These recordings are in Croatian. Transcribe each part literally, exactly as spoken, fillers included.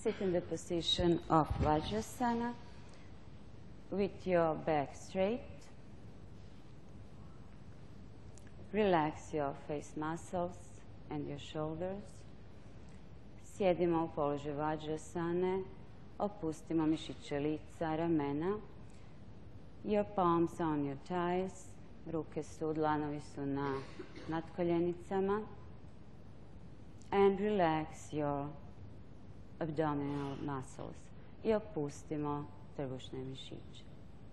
Sit in the position of Vajrasana with your back straight. Relax your face muscles and your shoulders. Sjedimo u položaju Vajrasane, opustimo mišiće lica, ramena. Your palms on your thighs, ruke su, dlanovi su na natkoljenicama. And relax your abdominal muscles. I opustimo trbušne mišiće.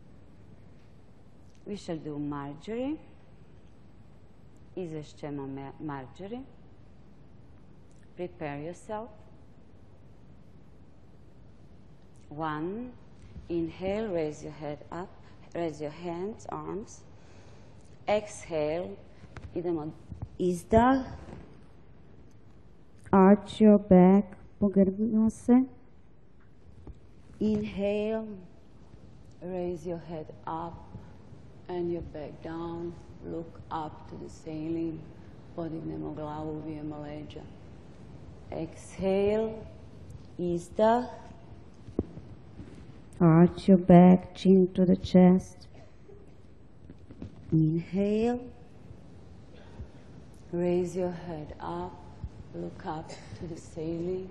We shall do Marjorie. Izvešćemo Marjorie. Prepare yourself. One. Inhale, raise your head up. Raise your hands, arms. Exhale. Idemo izdah. Arch your back. Pogrbimo se. Inhale. Raise your head up and your back down. Look up to the ceiling. Podignemo glavu, uvijemo leđa. Exhale. Izdah. Arch your back, chin to the chest. Inhale. Raise your head up. Look up to the ceiling.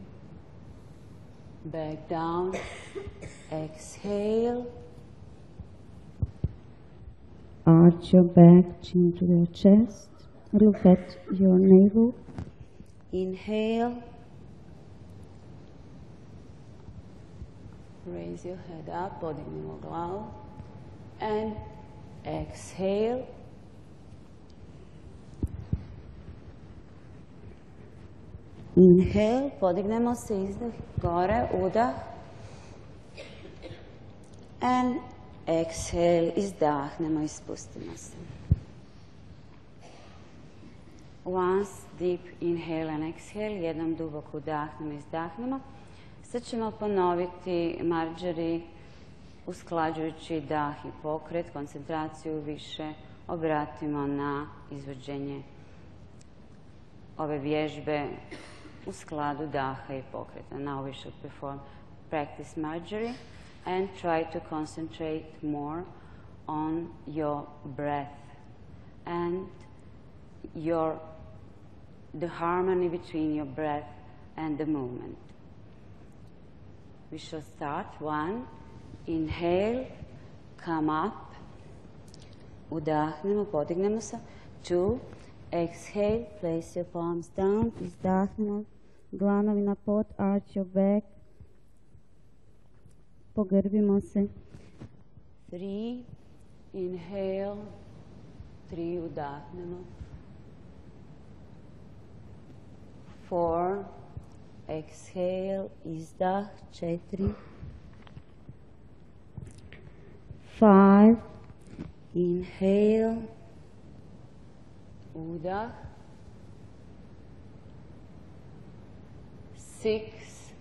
Back down. Exhale. Arch your back, chin to the chest. Look at your navel. Inhale. Raise your head up, podignemo glavu. And exhale. Inhale, podignemo se, izdah, gore, udah. And exhale, izdahnemo, ispustimo se. Once deep inhale and exhale, jednom duboko udahnemo, izdahnemo. Sad ćemo ponoviti Marjorie usklađujući dah i pokret, koncentraciju više obratimo na izvođenje ove vježbe u skladu daha i pokreta. Now we should perform practice Marjorie and try to concentrate more on your breath and your the harmony between your breath and the movement. We shall start. One, inhale, come up, udahnemo, podignemo se. Two, exhale, place your palms down, izdahnemo, dlanovi na pod, arch your back, pogrbimo se. Three, inhale, three, udahnemo. Four, exhale, izdah, četiri. Five, inhale, udah. Six,